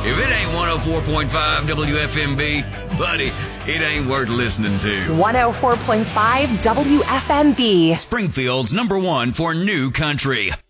If it ain't 104.5 WFMB, buddy, it ain't worth listening to. 104.5 WFMB. Springfield's #1 for new country.